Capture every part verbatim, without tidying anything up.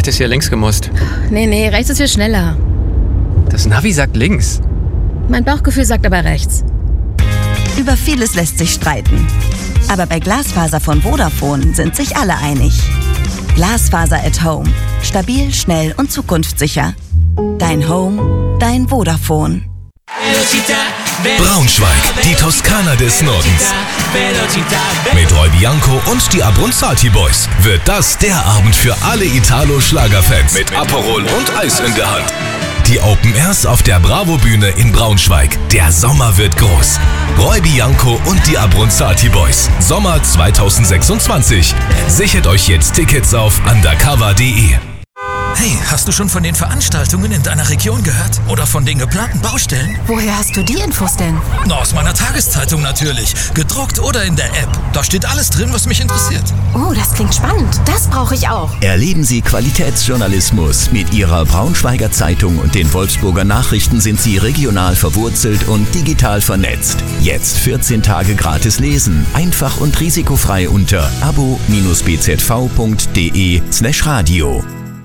hättest hier links gemusst. Nee, nee, rechts ist viel schneller. Das Navi sagt links. Mein Bauchgefühl sagt aber rechts. Über vieles lässt sich streiten. Aber bei Glasfaser von Vodafone sind sich alle einig. Glasfaser at Home. Stabil, schnell und zukunftssicher. Dein Home, dein Vodafone. Braunschweig, die Toskana des Nordens. Mit Roy Bianco und die Abronzati Boys wird das der Abend für alle Italo-Schlagerfans. Mit Aperol und Eis in der Hand. Die Open Airs auf der Bravo-Bühne in Braunschweig. Der Sommer wird groß. Roy Bianco und die Abronzati Boys. Sommer zweitausendsechsundzwanzig. Sichert euch jetzt Tickets auf undercover punkt de. Hey, hast du schon von den Veranstaltungen in deiner Region gehört? Oder von den geplanten Baustellen? Woher hast du die Infos denn? Na, aus meiner Tageszeitung natürlich. Gedruckt oder in der App. Da steht alles drin, was mich interessiert. Oh, das klingt spannend. Das brauche ich auch. Erleben Sie Qualitätsjournalismus. Mit Ihrer Braunschweiger Zeitung und den Wolfsburger Nachrichten sind Sie regional verwurzelt und digital vernetzt. Jetzt vierzehn Tage gratis lesen. Einfach und risikofrei unter abo Bindestrich b z v punkt de slash radio.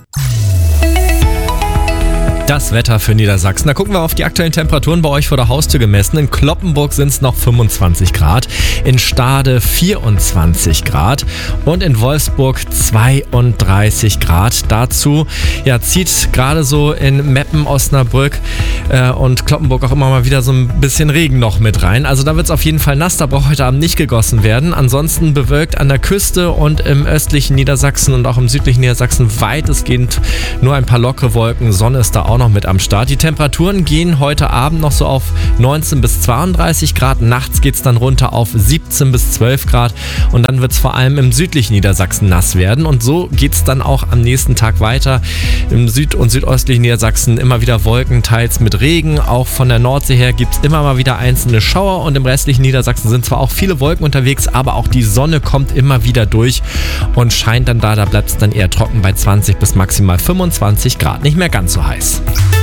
Das Wetter für Niedersachsen. Da gucken wir auf die aktuellen Temperaturen bei euch vor der Haustür gemessen. In Cloppenburg sind es noch fünfundzwanzig Grad, in Stade vierundzwanzig Grad und in Wolfsburg zweiunddreißig Grad. Dazu ja, zieht gerade so in Meppen, Osnabrück äh, und Cloppenburg auch immer mal wieder so ein bisschen Regen noch mit rein. Also da wird es auf jeden Fall nass, da braucht heute Abend nicht gegossen werden. Ansonsten bewölkt an der Küste und im östlichen Niedersachsen und auch im südlichen Niedersachsen weitestgehend nur ein paar lockere Wolken. Sonne ist da auch noch mit am Start. Die Temperaturen gehen heute Abend noch so auf neunzehn bis zweiunddreißig Grad. Nachts geht es dann runter auf siebzehn bis zwölf Grad und dann wird es vor allem im südlichen Niedersachsen nass werden. Und so geht es dann auch am nächsten Tag weiter. Im süd- und südöstlichen Niedersachsen immer wieder Wolken, teils mit Regen. Auch von der Nordsee her gibt es immer mal wieder einzelne Schauer und im restlichen Niedersachsen sind zwar auch viele Wolken unterwegs, aber auch die Sonne kommt immer wieder durch und scheint dann da. Da bleibt es dann eher trocken bei zwanzig bis maximal fünfundzwanzig Grad. Nicht mehr ganz so heiß.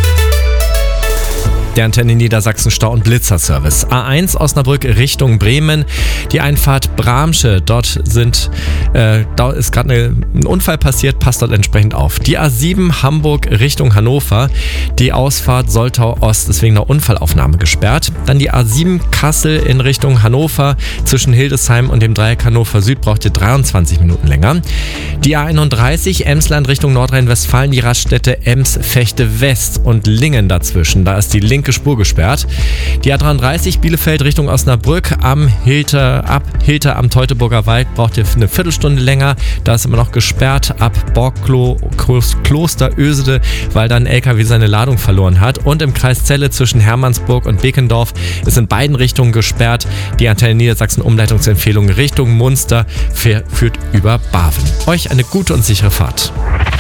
Der Antenne Niedersachsen Stau- und Blitzerservice. A eins Osnabrück Richtung Bremen. Die Einfahrt Bramsche. Dort sind, äh, da ist gerade ein Unfall passiert, passt dort entsprechend auf. Die A sieben Hamburg Richtung Hannover. Die Ausfahrt Soltau Ost ist wegen einer Unfallaufnahme gesperrt. Dann die A sieben Kassel in Richtung Hannover. Zwischen Hildesheim und dem Dreieck Hannover Süd braucht ihr dreiundzwanzig Minuten länger. Die A einunddreißig Emsland Richtung Nordrhein-Westfalen. Die Raststätte Ems-Fechte West und Lingen dazwischen. Da ist die linke Spur gesperrt. Die A dreiunddreißig Bielefeld Richtung Osnabrück am Hilter, ab Hilter am Teutoburger Wald braucht ihr eine Viertelstunde länger. Da ist immer noch gesperrt ab Borgklo, Kloster Ösede, weil da ein L K W seine Ladung verloren hat. Und im Kreis Celle zwischen Hermannsburg und Beckendorf ist in beiden Richtungen gesperrt. Die Antenne Niedersachsen Umleitungsempfehlung Richtung Munster führt über Barven. Euch eine gute und sichere Fahrt.